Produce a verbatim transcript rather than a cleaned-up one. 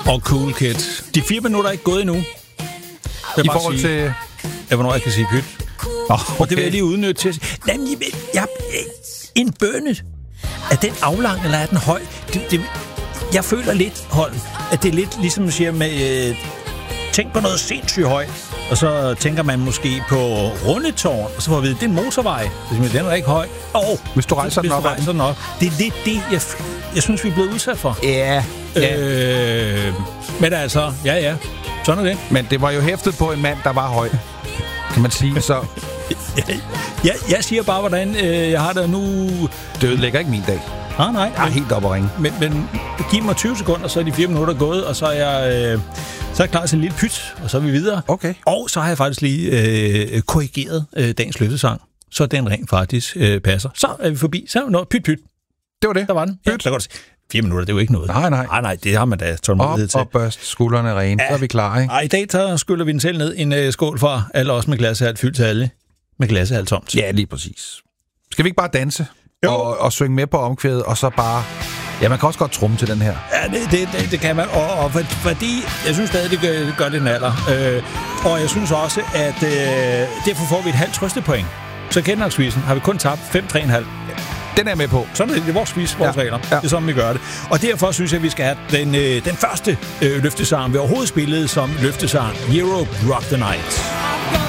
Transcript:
Og Cool Kids. De fire minutter er ikke gået endnu. I forhold sige, til... Ja, hvornår jeg kan sige pyt. Oh, okay. Og det vil jeg lige udnytte til at sige. Jamen, jeg, jeg, en bønne. Er den aflang, eller er den høj? Det, det, jeg føler lidt, Holm, at det er lidt ligesom du siger med... Øh, tænk på noget sindssygt højt. Og så tænker man måske på Rundetårn, og så får vi at vide, det er en motorvej. Den er ikke høj. Åh, oh, hvis du rejser den op. Rejser den op. Det er lidt det, jeg, jeg synes, vi er blevet udsat for. Ja. Yeah. Øh, men altså, ja, ja. Sådan er det. Men det var jo hæftet på en mand, der var høj. Kan man sige, så... jeg, jeg siger bare, hvordan øh, jeg har det nu... Det ødelægger ikke min dag. Ah, nej. Jeg er helt oppe at ringe. Men, men giv mig tyve sekunder, så er de fire minutter gået, og så er jeg, øh, så er jeg klar til en lille pyt, og så er vi videre. Okay. Og så har jeg faktisk lige øh, korrigeret øh, dagens løftesang, så den rent faktisk øh, passer. Så er vi forbi. Så er vi nået. Pyt, pyt. Det var det. Der var den. Ja, der går det. Fire minutter, det er jo ikke noget. Nej, nej. Nej, nej, det har man da tålmodighed til. Op og børst skuldrene rene, ja. Så er vi klar, ikke? Ej, i dag så skylder vi den selv ned en øh, skål fra alle os med glassehalt fyldt til alle. Med glassehalt tomt. Ja, lige præcis. Skal vi ikke bare danse? Og, og synge med på omkvædet, og så bare... Ja, man kan også godt trumme til den her. Ja, det, det, det, det kan man. Og, og fordi... Jeg synes stadig, det gør, det gør det en alder. Øh, og jeg synes også, at øh, derfor får vi et halvt trøstepoint. Så kendenaksvisen har vi kun tabt fem tre komma fem. Den er med på. Sådan er det. Det er vores quiz, vores ja. regler. Ja. Det er sådan, vi gør det. Og derfor synes jeg, at vi skal have den, øh, den første øh, løftesang, vi overhovedet spillede som løftesang. Europe Rock the Night.